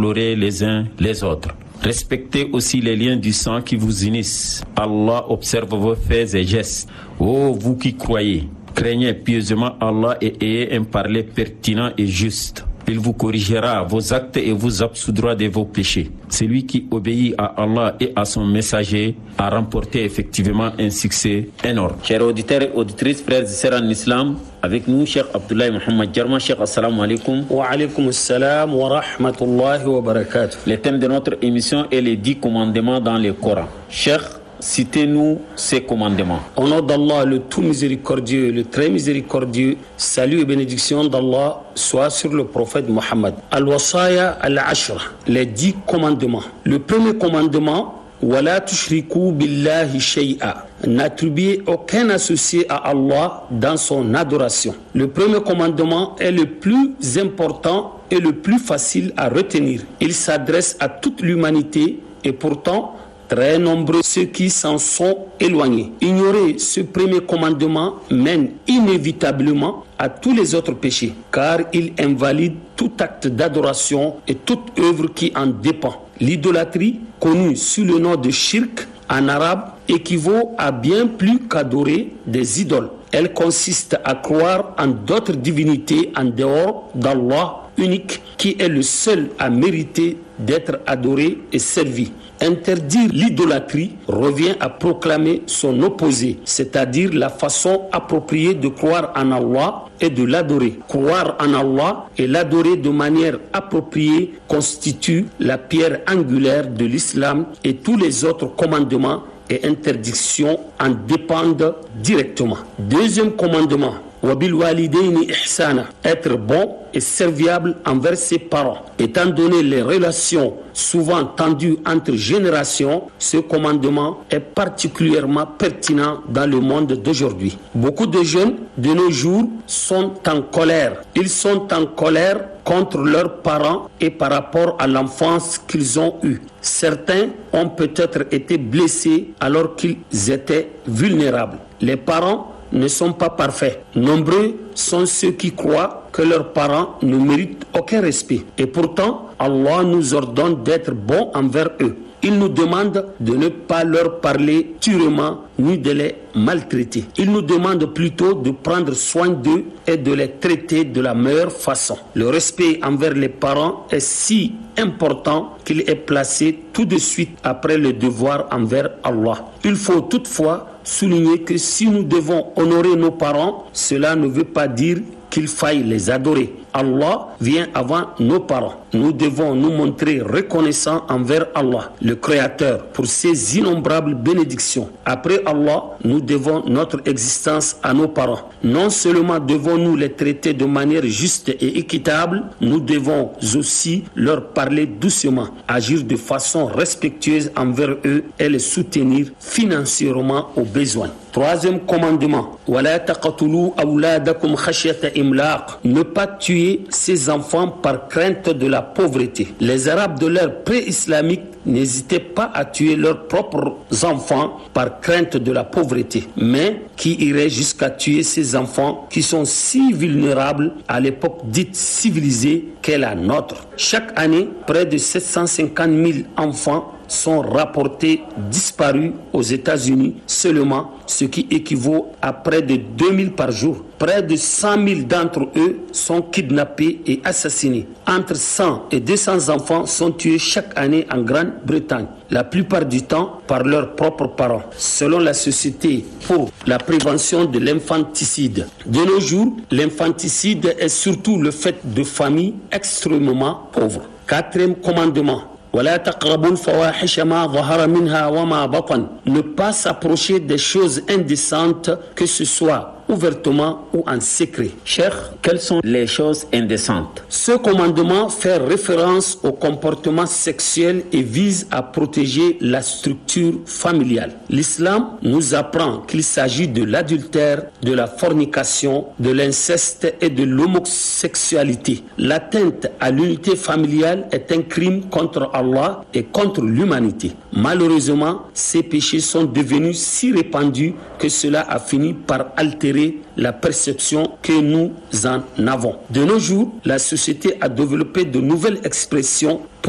explorer les uns les autres. Respectez aussi les liens du sang qui vous unissent. Allah observe vos faits et gestes. Oh, vous qui croyez, craignez pieusement Allah et ayez un parler pertinent et juste. Il vous corrigera vos actes et vous absoudra de vos péchés. Celui qui obéit à Allah et à son messager a remporté effectivement un succès énorme. Chers auditeurs et auditrices, frères et sœurs en islam, avec nous, Cheikh Abdoulaye Mohamed Jarma. Cheikh, assalamu alaikum. Wa alaikum assalam wa rahmatullahi wa barakatuh. Le thème de notre émission est les 10 commandements dans le Coran. Cheikh, citez-nous ces commandements. Au nom d'Allah, le tout miséricordieux, le très miséricordieux, salut et bénédiction d'Allah soit sur le prophète Mohammed. Al-Wasaya al-Ashra, les 10 commandements. Le premier commandement, Wala tushriku billahi shay'a. N'attribuez aucun associé à Allah dans son adoration. Le premier commandement est le plus important et le plus facile à retenir. Il s'adresse à toute l'humanité et pourtant, très nombreux ceux qui s'en sont éloignés. Ignorer ce premier commandement mène inévitablement à tous les autres péchés, car il invalide tout acte d'adoration et toute œuvre qui en dépend. L'idolâtrie, connue sous le nom de shirk en arabe, équivaut à bien plus qu'adorer des idoles. Elle consiste à croire en d'autres divinités en dehors d'Allah unique, qui est le seul à mériter d'être adoré et servi. Interdire l'idolâtrie revient à proclamer son opposé, c'est-à-dire la façon appropriée de croire en Allah et de l'adorer. Croire en Allah et l'adorer de manière appropriée constitue la pierre angulaire de l'islam, et tous les autres commandements et interdictions en dépendent directement. Deuxième commandement, Wabil walidayni ihsana, être bon et serviable envers ses parents. Étant donné les relations souvent tendues entre générations, ce commandement est particulièrement pertinent dans le monde d'aujourd'hui. Beaucoup de jeunes de nos jours sont en colère. Ils sont en colère contre leurs parents et par rapport à l'enfance qu'ils ont eue. Certains ont peut-être été blessés alors qu'ils étaient vulnérables. Les parents ne sont pas parfaits. Nombreux sont ceux qui croient que leurs parents ne méritent aucun respect. Et pourtant, Allah nous ordonne d'être bons envers eux. Il nous demande de ne pas leur parler durement ni de les maltraiter. Il nous demande plutôt de prendre soin d'eux et de les traiter de la meilleure façon. Le respect envers les parents est si important qu'il est placé tout de suite après le devoir envers Allah. Il faut toutefois souligner que si nous devons honorer nos parents, cela ne veut pas dire qu'il faille les adorer. Allah vient avant nos parents. Nous devons nous montrer reconnaissants envers Allah, le Créateur, pour ses innombrables bénédictions. Après Allah, nous devons notre existence à nos parents. Non seulement devons-nous les traiter de manière juste et équitable, nous devons aussi leur parler doucement, agir de façon respectueuse envers eux et les soutenir financièrement aux besoins. Troisième commandement, Wala taqatulu awladakum khashyata imlaq. Ne pas tuer ses enfants par crainte de la pauvreté. Les Arabes de l'ère pré-islamique n'hésitaient pas à tuer leurs propres enfants par crainte de la pauvreté, mais qui iraient jusqu'à tuer ces enfants qui sont si vulnérables à l'époque dite civilisée qu'est la nôtre. Chaque année, près de 750 000 enfants sont rapportés disparus aux États-Unis seulement, ce qui équivaut à près de 2000 par jour. Près de 100 000 d'entre eux sont kidnappés et assassinés. Entre 100 et 200 enfants sont tués chaque année en Grande-Bretagne, la plupart du temps par leurs propres parents, selon la Société pour la prévention de l'infanticide. De nos jours, l'infanticide est surtout le fait de familles extrêmement pauvres. Quatrième commandement, ولا تقربوا الفواحش ما ظهر منها وما بطن. Ne pas s'approcher des choses indécentes, que ce soit ouvertement ou en secret. Cheikh, quelles sont les choses indécentes? Ce commandement fait référence au comportement sexuel et vise à protéger la structure familiale. L'islam nous apprend qu'il s'agit de l'adultère, de la fornication, de l'inceste et de l'homosexualité. L'atteinte à l'unité familiale est un crime contre Allah et contre l'humanité. Malheureusement, ces péchés sont devenus si répandus que cela a fini par altérer la perception que nous en avons. De nos jours, la société a développé de nouvelles expressions